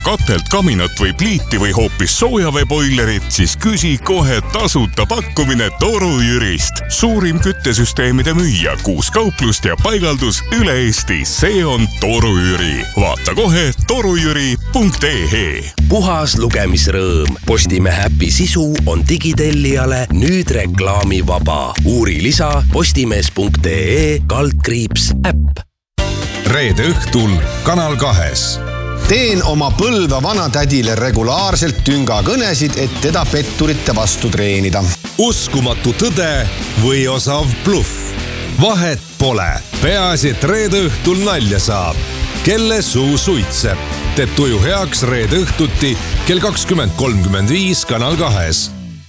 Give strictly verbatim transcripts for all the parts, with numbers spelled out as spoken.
katelt, kaminat või pliiti või hoopis soojaveeboilerit, siis küsi kohe tasuta pakkumine Toru Jürist. Suurim küttesüsteemide müüja, kuus kauplust ja paigaldus üle Eesti. See on Toru Jüri. Vaata kohe torujüri punkt ee. Puhas lugemisrõõm. Postimehe äpi sisu on digitellijale nüüd reklaamivaba. Uuri lisa postimees punkt ee kaldkriips äpp. Reede õhtul Kanal kahes. Teen oma Põlva vanatädile regulaarselt tüngakõnesid, et teda petturite vastu treenida. Uskumatu tõde või osav bluff. Vahet pole. Peaasi, et reede õhtul nalja saab. Kelle suu suitseb. Teeb tuju heaks reede õhtuti kell kakskümmend kolmkümmend viis Kanal kahes.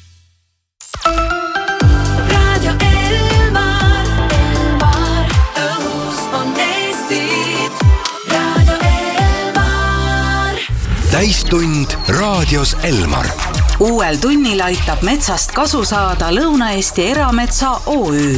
Täistund raadios Elmar. Uuel tunnil aitab metsast kasu saada Lõuna-Eesti Erametsa O Ü.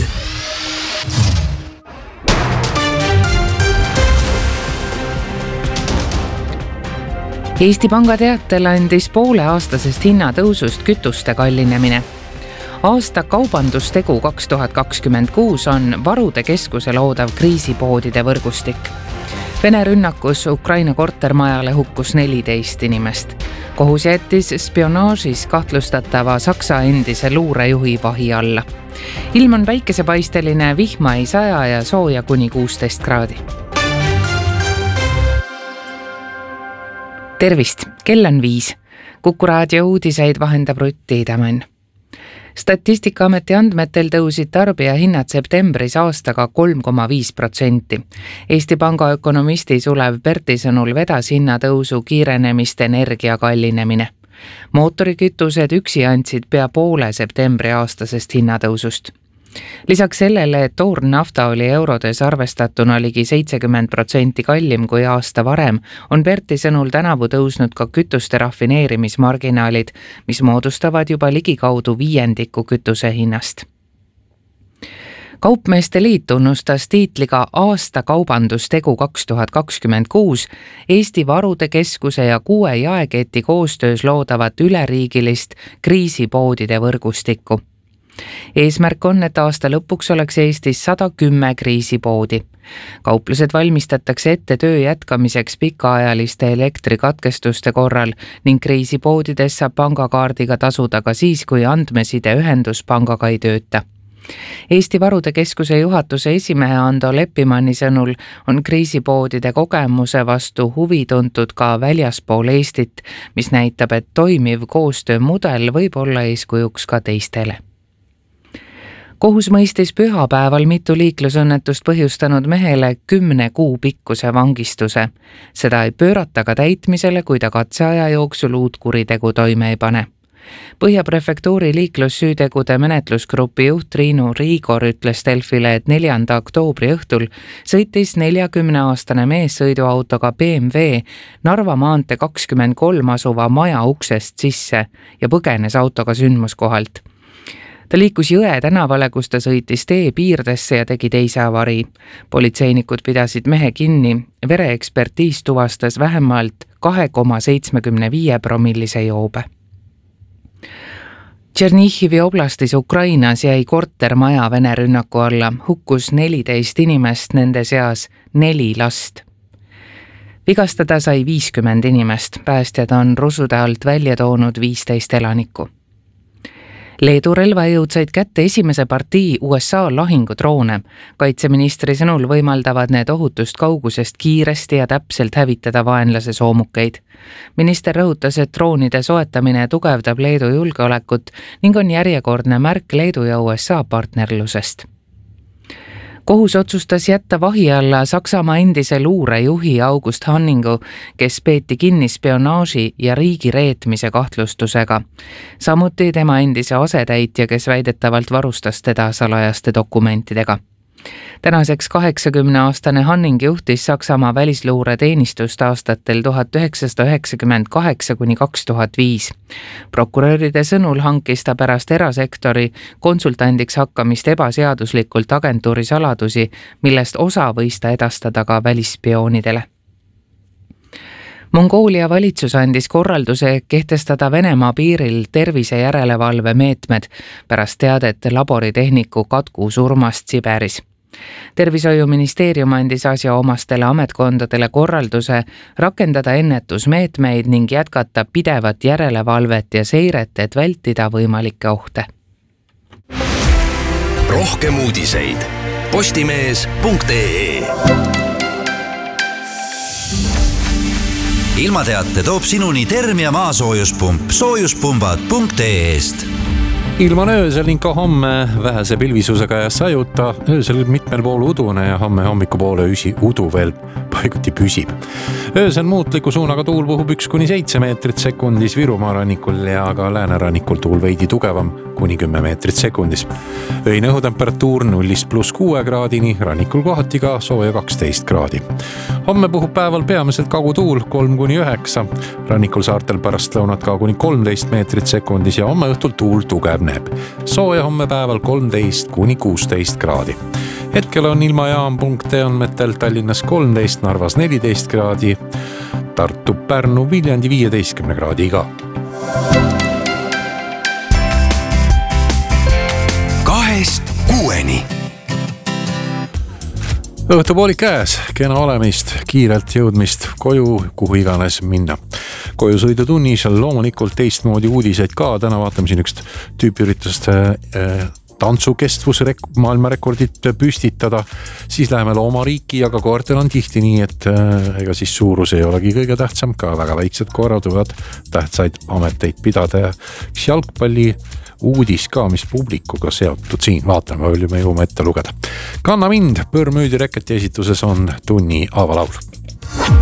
Eesti Panga teatel andis poole aastasest hinnatõusust kütuste kallinemine. Aasta kaubandustegu kaks tuhat kakskümmend kuus on Varude Keskuse loodav kriisipoodide võrgustik. Vene rünnakus Ukraina kortermajale hukkus neliteist inimest. Kohus jättis spionaažis kahtlustatava Saksa endise luurejuhi vahi alla. Ilm on päikesepaisteline, vihma ei saja ja sooja kuni kuusteist kraadi. Tervist, kell on viis. Kuku raadio uudiseid vahendab Rutt Tiidemann. Statistikaameti andmetel tõusid tarbijahinnad septembris aastaga kolm koma viis protsenti. Eesti Panga ökonomisti Sulev Perti sõnul vedas hinnatõusu kiirenemist energia kallinemine. Mootorikütused üksi andsid pea poole septembri aastasest hinnatõusust. Lisaks sellele, et toornafta oli eurodes arvestatuna ligi seitsekümmend protsenti kallim kui aasta varem, on Perti sõnul tänavu tõusnud ka kütuste rafineerimismarginaalid, mis moodustavad juba ligikaudu viiendiku kütuse hinnast. Kaupmeeste liit tunnustas tiitliga aasta kaubandustegu kaks tuhat kakskümmend kuus Eesti Varude Keskuse ja kuue jaeketi koostöös loodavat üleriigilist kriisipoodide võrgustikku. Eesmärk on, et aasta lõpuks oleks Eestis sada kümme kriisipoodi. Kauplused valmistatakse ette töö jätkamiseks pikaajaliste elektrikatkestuste korral ning kriisipoodides saab pangakaardiga tasuda ka siis, kui andmeside ühendus pangaga ei tööta. Eesti Varude Keskuse juhatuse esimehe Ando Leppimanni sõnul on kriisipoodide kogemuse vastu huvi tuntud ka väljaspool Eestit, mis näitab, et toimiv koostöömudel võib olla eeskujuks ka teistele. Kohus mõistis pühapäeval mitu liiklusõnnetust põhjustanud mehele kümne kuu pikkuse vangistuse. Seda ei pöörata ka täitmisele, kui ta katseaja jooksul uut kuritegu toime ei pane. Põhja prefektuuri liiklussüütegude menetlusgrupi juht Triinu Riigor ütles Delfile, et neljanda oktoobri õhtul sõitis neljakümneaastane mees sõiduautoga B M W Narva maantee kakskümmend kolm asuva maja uksest sisse ja põgenes autoga sündmuskohalt. Ta liikus Jõe tänavale, kus ta sõitis tee piirdesse ja tegi teise avarii. Politseinikud pidasid mehe kinni, vereekspertiis tuvastas vähemalt kaks koma seitsekümmend viis promillise joobe. Tšernihivi oblastis Ukrainas jäi kortermaja Vene rünnaku alla, hukkus neliteist inimest, nende seas neli last. Vigastada sai viiskümmend inimest, päästjad on rusude alt välja toonud viisteist elanikku. Leedu relvajõud said kätte esimese partii U S A lahingudroone. Kaitseministri sõnul võimaldavad need ohutust kaugusest kiiresti ja täpselt hävitada vaenlase soomukeid. Minister rõhutas, et droonide soetamine tugevdab Leedu julgeolekut ning on järjekordne märk Leedu ja U S A partnerlusest. Kohus otsustas jätta vahi alla Saksamaa endise luurejuhi August Hanningu, kes peeti kinni spionaaži ja riigi reetmise kahtlustusega. Samuti tema endise asetäitja, kes väidetavalt varustas teda salajaste dokumentidega. Tänaseks kaheksakümneaastane Hanning juhtis Saksamaa välisluureteenistust aastatel tuhat üheksasada üheksakümmend kaheksa kuni kaks tuhat viis. Prokuröride sõnul hankis ta pärast erasektori konsultandiks hakkamist ebaseaduslikult agentuuri saladusi, millest osa võis ta edastada ka välisspioonidele. Mongoolia valitsus andis korralduse kehtestada Venemaa piiril tervisejärelevalve meetmed pärast teadet laboritehniku Katku surmast Siberis. Tervishoiuministeerium andis asjaomastele ametkondadele korralduse rakendada ennetusmeetmeid ning jätkata pidevat järelevalvet ja seiret, et vältida võimalikke ohte. Rohkem uudiseid postimees punkt ee. Ilmateate toob sinuni Termia maasoojuspump soojuspunbad punkt ee-st. Ilman öösel ning ka homme vähese pilvisusega ja sajuta, öösel mitmel pool udune ja homme hommiku poole üsi udu veel paiguti püsib. Öösel muutliku suunaga tuul puhub üks kuni seitse meetrit sekundis Virumaa rannikul ja ka läänerannikul tuul veidi tugevam kuni kümme meetrit sekundis. Öine õhutemperatuur nullist pluss kuue kraadini, rannikul kohati ka sooja kaksteist kraadi. Homme puhub päeval peamiselt kagutuul kolm kuni üheksa, rannikul saartel pärast lõunat ka kuni kolmteist meetrit sekundis ja homme õhtul tuul tugev näeb. Sooja homme päeval kolmteist kuni kuusteist kraadi. Hetkel on ilmajaam punkt ee andmetel Tallinnas kolmteist, Narvas neliteist kraadi, Tartu, Pärnu, Viljandi viieteistkümne kraadi ka. Kahest kuueni. Õhtupoolik käes, kena olemist, kiirelt jõudmist koju, kuhu iganes minna. Koju sõidu tunnis loomulikult teistmoodi uudiseid ka. Täna vaatame siin üks tüüpiüritust äh, tantsu kestvus maailmarekordit püstitada. Siis läheme loomariiki, aga koertel on tihti nii, et äh, ega siis suurus ei olegi kõige tähtsam. Ka väga väiksed koerad võivad tähtsaid ameteid pidada ja üks jalgpalli uudis ka, mis publikuga seotud siin. Vaatame, palju me jõuame ette lugeda. Kanna mind, Põrmüüdi reketi esituses on tunni avalaul.